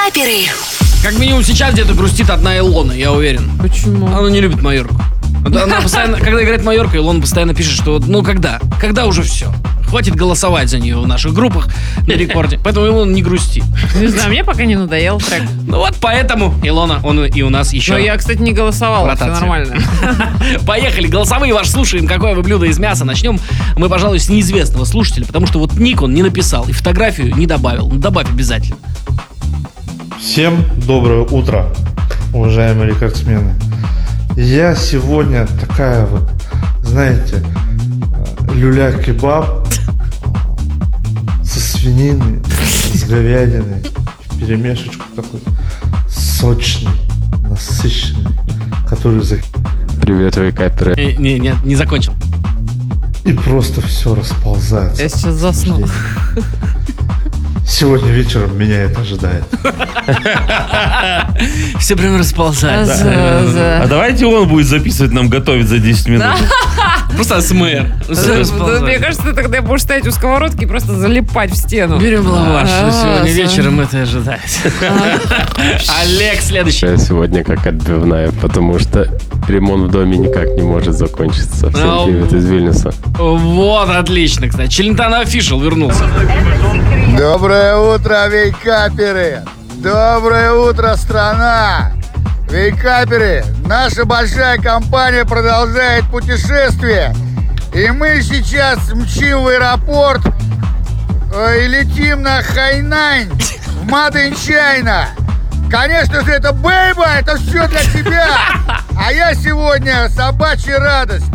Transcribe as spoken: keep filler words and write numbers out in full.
Вейкаперы. Как минимум сейчас где-то грустит одна Илона, я уверен. Почему? Она не любит Майорку. Она постоянно, когда играет Майорка, Илона постоянно пишет, что ну когда? Когда уже все? Хватит голосовать за нее в наших группах на рекорде. Поэтому Илона не грусти. Не знаю, мне пока не надоел трек. Ну вот поэтому, Илона, он и у нас еще. Но я, кстати, не голосовала, все Ротация. нормально. Поехали, голосовые ваши слушаем. Какое вы блюдо из мяса? Начнем мы, пожалуй, с неизвестного слушателя, потому что вот ник он не написал и фотографию не добавил. Ну добавь обязательно. Всем доброе утро, уважаемые рекордсмены. Я сегодня такая вот, знаете, люля-кебаб со свининой, с говядиной, в перемешечку такой сочный, насыщенный, который за... Привет, вейкаперы. Не, не, не, не закончил. И просто все расползается. Я сейчас засну. Сегодня вечером меня это ожидает. Все прям расползается. За- за- А давайте он будет записывать нам, готовить за десять минут. Просто АСМР. Да, мне кажется, ты тогда будешь стоять у сковородки и просто залипать в стену. Берем лаваш. А, Сегодня за- вечером это ожидает. Олег, следующий. Я сегодня как отбивная, потому что ремонт в доме никак не может закончиться. Ау. Всем привет из Вильнюса. Вот, отлично, кстати. Челентано Official вернулся. Доброе утро, вейкаперы! Доброе утро, страна! Вейкаперы, наша большая компания продолжает путешествие. И мы сейчас мчим в аэропорт э, и летим на Хайнань, в Made in China. Конечно же, это Бэйба, это все для тебя. А я сегодня собачья радость.